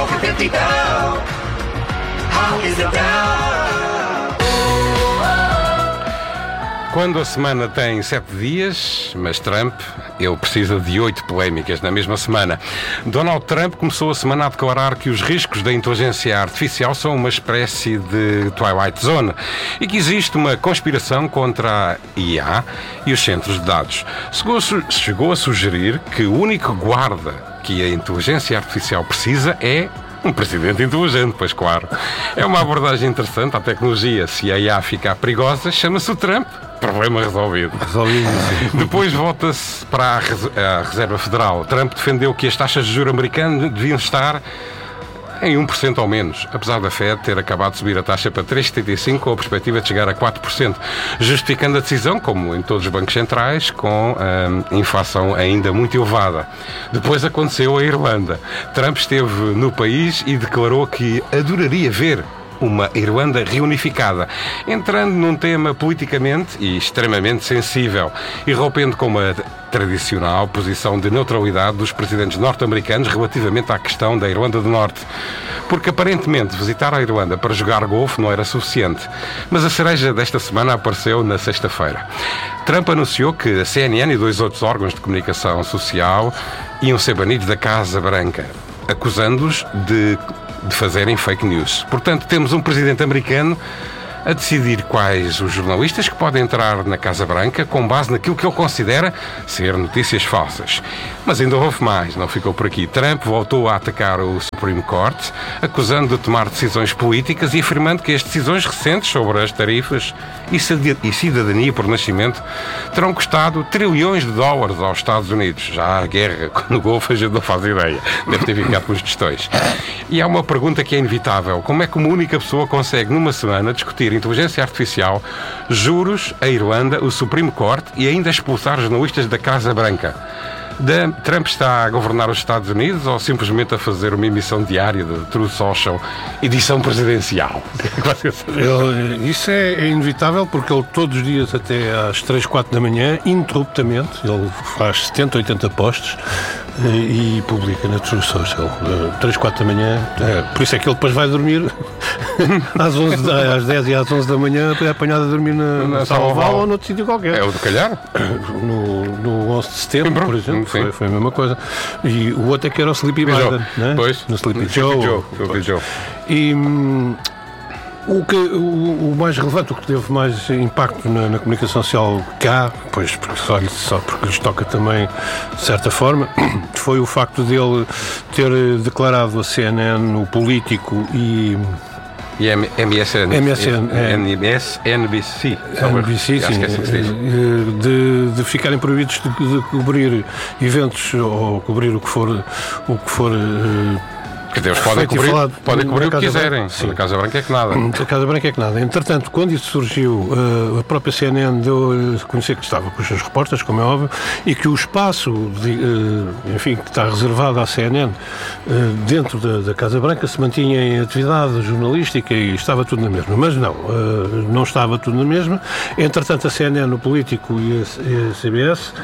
over 50 now. How is it now? Quando a semana tem 7 dias, mas Trump, ele precisa de 8 polémicas na mesma semana. Donald Trump começou a semana a declarar que os riscos da inteligência artificial são uma espécie de Twilight Zone e que existe uma conspiração contra a IA e os centros de dados. Chegou a sugerir que o único guarda que a inteligência artificial precisa é um presidente inteligente, pois claro. É uma abordagem interessante à tecnologia. Se a IA ficar perigosa, chama-se o Trump. Problema resolvido. Depois volta-se para a Reserva Federal. Trump defendeu que as taxas de juros americanas deviam estar em 1% ao menos, apesar da Fed ter acabado de subir a taxa para 3,75% com a perspectiva de chegar a 4%, justificando a decisão, como em todos os bancos centrais, com a inflação ainda muito elevada. Depois aconteceu a Irlanda. Trump esteve no país e declarou que adoraria ver uma Irlanda reunificada, entrando num tema politicamente e extremamente sensível, e rompendo com uma tradicional posição de neutralidade dos presidentes norte-americanos relativamente à questão da Irlanda do Norte. Porque aparentemente visitar a Irlanda para jogar golfe não era suficiente. Mas a cereja desta semana apareceu na sexta-feira. Trump anunciou que a CNN e 2 outros órgãos de comunicação social iam ser banidos da Casa Branca, acusando-os de fazerem fake news. Portanto, temos um presidente americano a decidir quais os jornalistas que podem entrar na Casa Branca com base naquilo que ele considera ser notícias falsas. Mas ainda houve mais, não ficou por aqui. Trump voltou a atacar o Supreme Court, acusando de tomar decisões políticas e afirmando que as decisões recentes sobre as tarifas e cidadania por nascimento terão custado trilhões de dólares aos Estados Unidos. Já a guerra no Golfo a gente não faz ideia. Deve ter ficado com os tostões. E há uma pergunta que é inevitável. Como é que uma única pessoa consegue numa semana discutir inteligência artificial, juros, a Irlanda, o Supreme Court e ainda expulsar jornalistas da Casa Branca? Trump está a governar os Estados Unidos ou simplesmente a fazer uma emissão diária de Truth Social, edição presidencial? Isso é inevitável, porque ele todos os dias até às 3, 4 da manhã, ininterruptamente, ele faz 70, 80 posts e publica na Truth Social 3, 4 da manhã. Por isso é que ele depois vai dormir às 10 e às 11 da manhã, é apanhado a dormir na Sala Oval ou noutro sítio qualquer. É o de calhar? No 11 de setembro, por exemplo, foi a mesma coisa. E o outro é que era o Sleepy Biden, né? Pois. No Sleepy Joe. E o mais relevante, o que teve mais impacto na comunicação social cá, pois só porque lhes toca também, de certa forma, foi o facto dele ter declarado a CNN, o Político e NBC, de ficarem proibidos de cobrir eventos ou cobrir o que for que Deus podem cobrir o que quiserem. A Casa Branca é que nada. A Casa Branca é que nada. Entretanto, quando isso surgiu, a própria CNN deu a conhecer que estava com os seus repórteres, como é óbvio, e que o espaço que está reservado à CNN dentro da Casa Branca se mantinha em atividade jornalística e estava tudo na mesma. Mas não estava tudo na mesma. Entretanto, a CNN, o Político e a CBS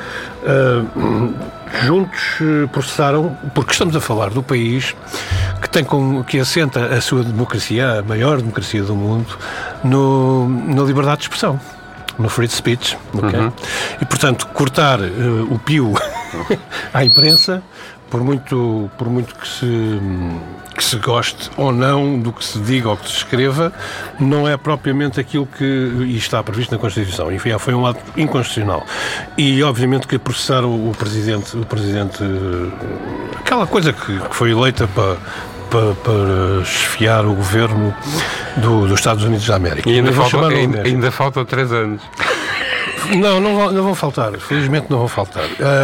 juntos processaram, porque estamos a falar do país que assenta a sua democracia, a maior democracia do mundo, na liberdade de expressão, no free speech, okay? Uhum. E, portanto, cortar o pio à imprensa, por muito que se goste ou não do que se diga ou que se escreva, não é propriamente aquilo que está previsto na Constituição. Enfim, foi um ato inconstitucional. E, obviamente, que processaram o Presidente, aquela coisa que foi eleita para esfiar o governo dos Estados Unidos da América. E ainda faltam 3 anos. Não vão faltar. Felizmente não vão faltar.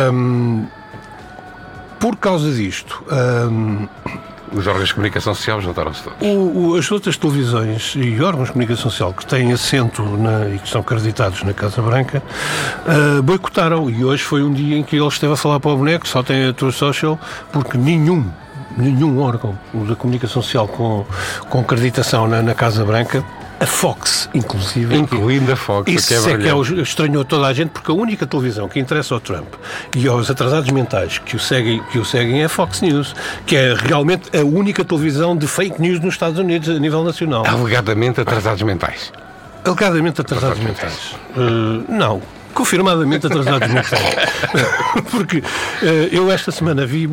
Por causa disto, os órgãos de comunicação social juntaram-se todos. As outras televisões e órgãos de comunicação social que têm assento e que estão acreditados na Casa Branca boicotaram. E hoje foi um dia em que ele esteve a falar para o boneco, só tem a Truth Social, porque nenhum órgão da comunicação social com acreditação na Casa Branca A Fox, inclusive. Incluindo a Fox. Isso é que estranhou toda a gente, porque a única televisão que interessa ao Trump e aos atrasados mentais que o seguem é a Fox News, que é realmente a única televisão de fake news nos Estados Unidos a nível nacional. Alegadamente atrasados mentais. Alegadamente atrasados mentais. Não. Confirmadamente atrasados mentais. Porque eu esta semana vi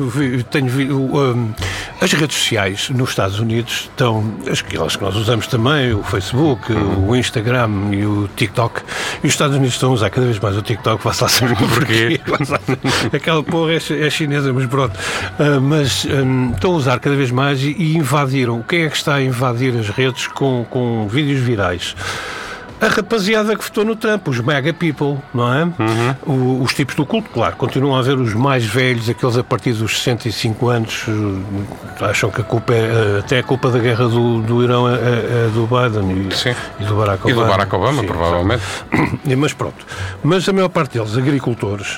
as redes sociais nos Estados Unidos estão, aquelas que nós usamos também, o Facebook, o Instagram e o TikTok, e os Estados Unidos estão a usar cada vez mais o TikTok, faço lá saber porquê. Aquela porra é chinesa, mas pronto. Mas estão a usar cada vez mais e invadiram. Quem é que está a invadir as redes com vídeos virais? A rapaziada que votou no Trump, os mega people, não é? Os tipos do culto, claro, continuam a haver os mais velhos, aqueles a partir dos 65 anos, acham que a culpa até a culpa da guerra do Irão é do Biden e do Barack Obama. E do Barack Obama, sim, provavelmente. Mas pronto. Mas a maior parte deles, agricultores,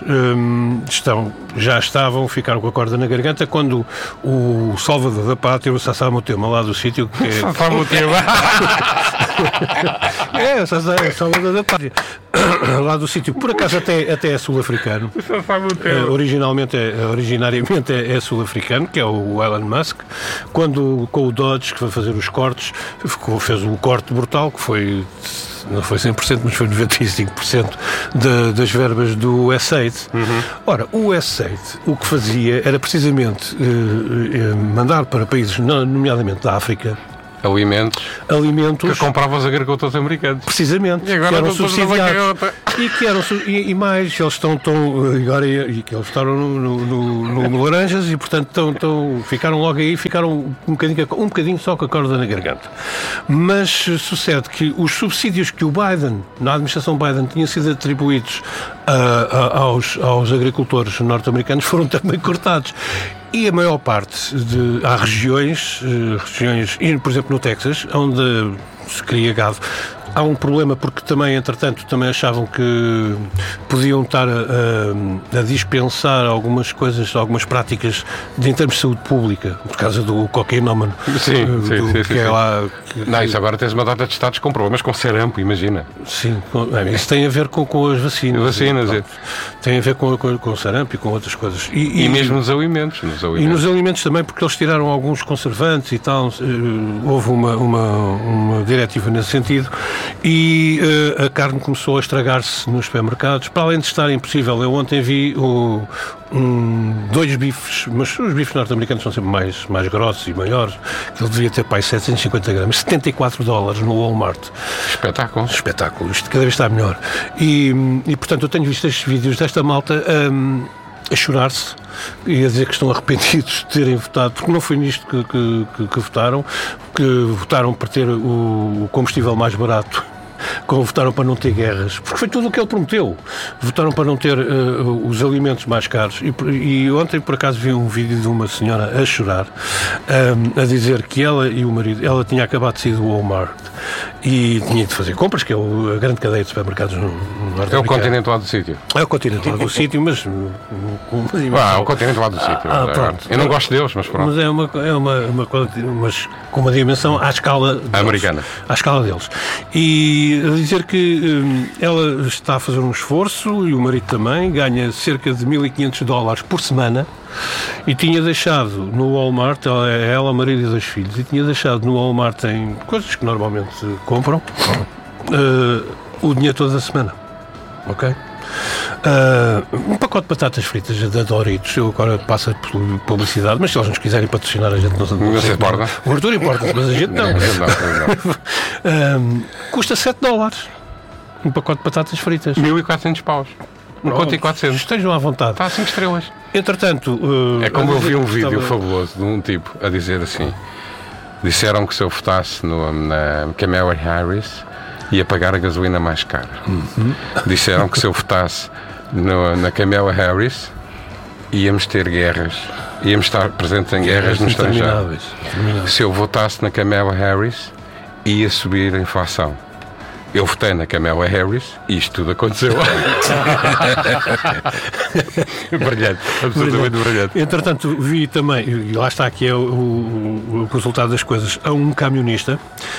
ficaram com a corda na garganta quando o Salvador da Pátria, o Sassá Mutema, lá do sítio... Sassá Mutema! Salvador da Pátria, lá do sítio, por acaso até é sul-africano. Originariamente é sul-africano, que é o Elon Musk. Quando com o Dodge, que foi fazer os cortes, fez um corte brutal, que foi, não foi 100%, mas foi 95% das verbas do USAID. Ora, o USAID o que fazia era precisamente mandar para países, nomeadamente da África, alimentos que compravam os agricultores americanos. Precisamente. E agora que eram subsidiados. E que eles estão agora e que eles votaram no laranjas e portanto ficaram logo aí, ficaram um bocadinho só com a corda na garganta. Mas sucede que os subsídios que o Biden, na administração Biden, tinham sido atribuídos aos agricultores norte-americanos foram também cortados. E a maior parte há regiões, por exemplo no Texas, onde se cria gado, há um problema porque também, entretanto, também achavam que podiam estar a dispensar algumas coisas, algumas práticas em termos de saúde pública, por causa do cocainómano. Sim. É lá... Não, isso agora tens uma data de estados com problemas com sarampo, imagina. Sim, isso tem a ver com as vacinas. Tem a ver com o sarampo e com outras coisas. E mesmo nos alimentos. E nos alimentos também, porque eles tiraram alguns conservantes e tal. Houve uma diretiva nesse sentido. E a carne começou a estragar-se nos supermercados, para além de estar impossível. Eu ontem vi 2 bifes, mas os bifes norte-americanos são sempre mais grossos e maiores, que ele devia ter para aí 750 gramas, $74 no Walmart. Espetáculo, isto cada vez está melhor. E portanto eu tenho visto estes vídeos desta malta a chorar-se e a dizer que estão arrependidos de terem votado, porque não foi nisto que votaram, que votaram para ter o combustível mais barato, como votaram para não ter guerras, porque foi tudo o que ele prometeu. Votaram para não ter os alimentos mais caros. E ontem, por acaso, vi um vídeo de uma senhora a chorar, a dizer que ela e o marido, ela tinha acabado de sair do Walmart e tinha de fazer compras, que é a grande cadeia de supermercados no norte-americano. É o continente lá do sítio. É o continente lá do sítio, mas... o continente lá do sítio. Pronto. Eu não gosto deles, mas pronto. Mas é mas com uma dimensão à escala deles, americana. À escala deles. E a dizer que ela está a fazer um esforço, e o marido também, ganha cerca de $1.500 por semana, e tinha deixado no Walmart, ela, o marido e 2 filhos, e tinha deixado no Walmart em coisas que normalmente compram, o dinheiro toda a semana. Ok? Um pacote de batatas fritas da Doritos, eu agora passo a publicidade, mas se eles nos quiserem patrocinar, a gente não se importa. O Arthur importa, mas a gente não. Custa $7 um pacote de batatas fritas. 1.400 paus. Um conto e 400. Estejam à vontade. Está a 5 estrelas. Entretanto... é como eu vi um vídeo fabuloso de um tipo a dizer assim: disseram que se eu votasse na Kamala Harris ia pagar a gasolina mais cara. Disseram que se eu votasse na Kamala Harris íamos ter guerras, íamos estar presentes em guerras no estrangeiro. Se eu votasse na Kamala Harris ia subir a inflação. Eu votei na Kamala Harris e isto tudo aconteceu. Brilhante, absolutamente brilhante. Entretanto, vi também, e lá está aqui é o resultado das coisas, a um camionista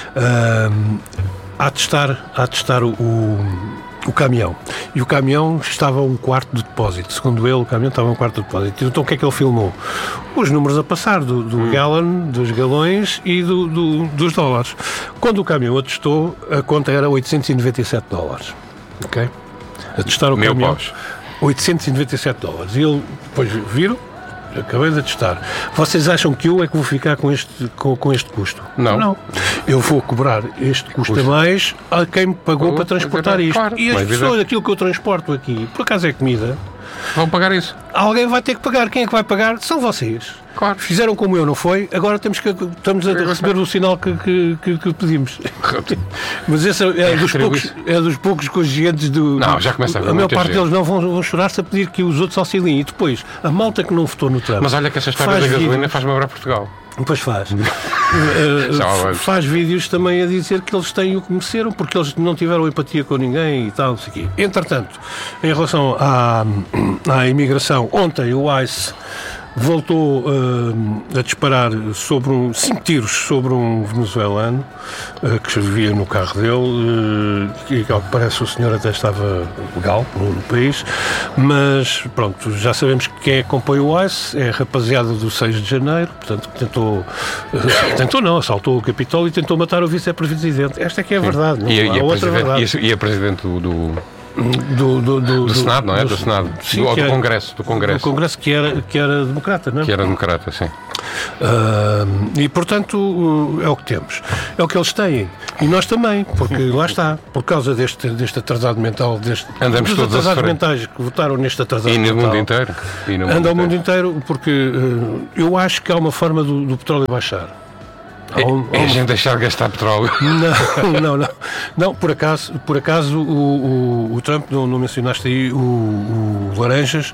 a testar o caminhão. E o caminhão estava a um quarto de depósito. Segundo ele, o caminhão estava a um quarto de depósito. Então o que é que ele filmou? Os números a passar do gallon, dos galões e dos dólares. Quando o caminhão atestou, a conta era $897. Ok? A testar o Meu caminhão. paus. $897. E ele, depois viram, acabei de testar. Vocês acham que eu é que vou ficar com este custo? Não. Eu vou cobrar este custo a mais a quem me pagou para transportar isto. Claro, E as mas pessoas, aquilo que eu transporto aqui, por acaso é comida, Vão pagar isso. alguém vai ter que pagar. Quem é que vai pagar? São vocês. Claro. Fizeram como eu, não foi? Agora estamos a receber o sinal que pedimos. Mas esse é dos poucos conscientes do... Não, já começa a haver a maior muita parte gente. deles não vão chorar-se a pedir que os outros auxiliem. E depois, a malta que não votou no Trump... Mas olha que essa história faz da gasolina vídeos. faz-me lembrar Portugal. Pois faz. Já Faz vídeos também a dizer que eles têm o que mereceram porque eles não tiveram empatia com ninguém e tal, não sei o quê. Entretanto, em relação à imigração, ontem o ICE voltou a disparar sobre 5 tiros sobre um venezuelano que vivia no carro dele e ao que parece o senhor até estava legal no país, mas pronto, já sabemos que quem acompanha o ICE é a rapaziada do 6 de janeiro, portanto tentou assaltou o Capitólio e tentou matar o vice-presidente. Esta é que é a verdade, não há outra verdade. E a presidente do Senado, não é? Do Senado. Sim, Do Congresso. Do Congresso que era democrata, não é? Que era democrata, sim. E, portanto, é o que temos. É o que eles têm. E nós também, porque lá está, por causa deste atrasado mental, Andamos dos todos a atrasados sofrer. mentais que votaram neste atrasado E no mental. mundo inteiro. Anda ao mundo inteiro, porque eu acho que há uma forma do petróleo baixar. É a gente deixar de gastar petróleo. Não, por acaso o Trump, não mencionaste aí o Laranjas,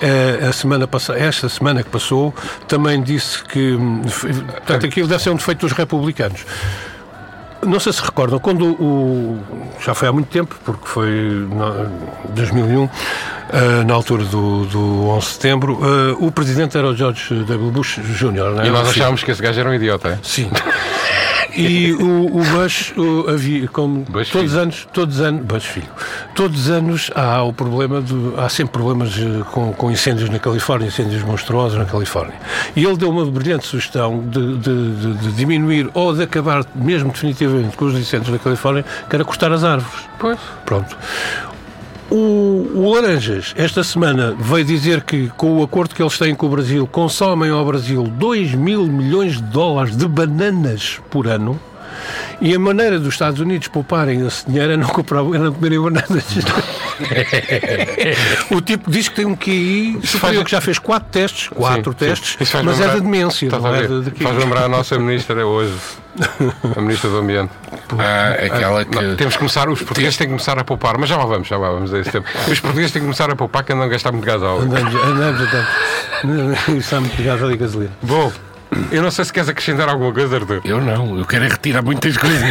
esta semana que passou, também disse que, portanto, aquilo deve ser um defeito dos republicanos. Não sei se recordam, quando já foi há muito tempo, porque foi em 2001, na altura do 11 de setembro, o presidente era o George W. Bush Jr. Não é? E nós achávamos que esse gajo era um idiota, é? Sim. E o Bush havia, como Bush todos os anos, Bush filho, todos os anos há sempre problemas com incêndios na Califórnia, incêndios monstruosos na Califórnia. E ele deu uma brilhante sugestão de diminuir ou de acabar mesmo definitivamente com os incêndios na Califórnia, que era cortar as árvores. Pois. Pronto. O Laranjas, esta semana, veio dizer que, com o acordo que eles têm com o Brasil, consomem ao Brasil 2 mil milhões de dólares de bananas por ano, e a maneira dos Estados Unidos pouparem esse dinheiro é não comerem bananas. O tipo diz que tem um QI superior, que já fez 4 testes, Isso mas lembrar, é de demência. Estás Não a é ver? de QI. Faz lembrar a nossa ministra hoje, a ministra do Ambiente. Aquela que... Não, temos que começar, os portugueses têm que começar a poupar, mas já lá vamos a esse tempo. Os portugueses têm que começar a poupar, que andam a gastar muito gás ao Andamos. Está muito ligado ali a gasolina. Bom, eu não sei se queres acrescentar alguma coisa, Arthur. Eu não, eu quero é retirar muitas coisas.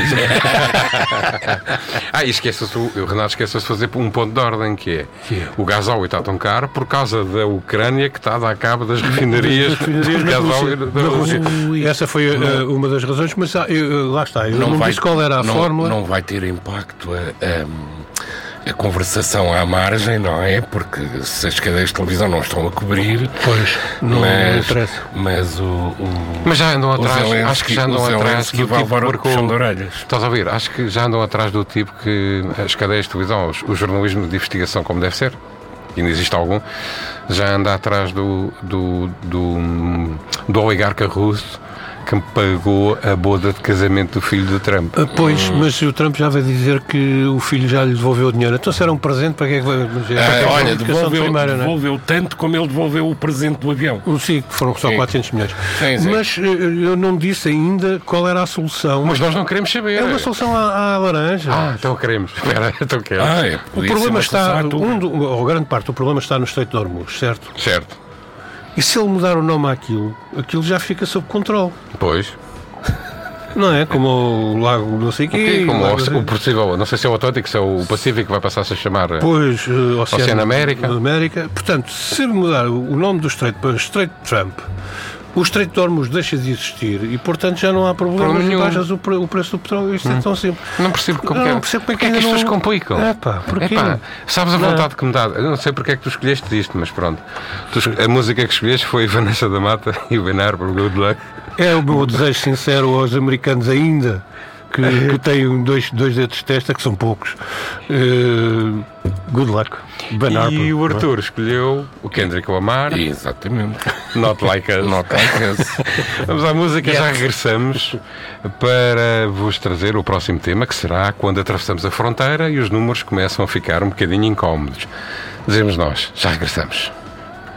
E esqueça-se, o Renato esqueceu-se de fazer um ponto de ordem, que é o gasóleo está tão caro por causa da Ucrânia, que está a dar cabo das refinarias de gasóleo da Rússia. Essa foi uma das razões, mas lá está, eu não disse qual era a fórmula. Não vai ter impacto a conversação à margem, não é? Porque se as cadeias de televisão não estão a cobrir, Pois, não interessa. Mas Mas já andam atrás, Zelensky- acho que já andam o atrás Zelensky do vai tipo levar o marcou. puxão de orelhas. Estás a ouvir? Acho que já andam atrás do tipo que as cadeias de televisão, o jornalismo de investigação, como deve ser, e ainda existe algum, já anda atrás do oligarca russo que me pagou a boda de casamento do filho do Trump. Pois, mas o Trump já vai dizer que o filho já lhe devolveu o dinheiro. Então se era um presente, para que é que vai... Olha, primeira, não é? devolveu tanto como ele devolveu o presente do avião. Sim, foram só 400 milhões. Sim. Mas eu não disse ainda qual era a solução. Mas nós não queremos saber. É uma solução à laranja. Então queremos. Espera, então queremos. O problema está, ou grande parte do problema está no Estreito de Hormuz, certo? Certo. E se ele mudar o nome àquilo, aquilo já fica sob controle. Pois. Não é? Como o Lago não sei o quê. Como o possível, não sei se é o Atlântico, se é o Pacífico, que vai passar-se a chamar Pois, Oceano América. Portanto, se mudar o nome do estreito para Estreito de Trump, o Estreito de Hormuz deixa de existir e, portanto, já não há problema de baixas o preço do petróleo. Isto é tão simples. Não percebo como é que as pessoas complicam. Porquê? Sabes a vontade que me dá? Eu não sei porque é que tu escolheste isto, mas pronto. A música que escolheste foi Vanessa da Mata e o Ben Harper, Good Luck. É o meu desejo sincero aos americanos ainda, que têm dois dedos de testa, que são poucos. Good luck. Ben Harper. E o Arthur escolheu o Kendrick Lamar. Exatamente. Not Like Us. Not Like Us. Vamos à música, já regressamos para vos trazer o próximo tema, que será quando atravessamos a fronteira e os números começam a ficar um bocadinho incómodos. Dizemos nós, já regressamos.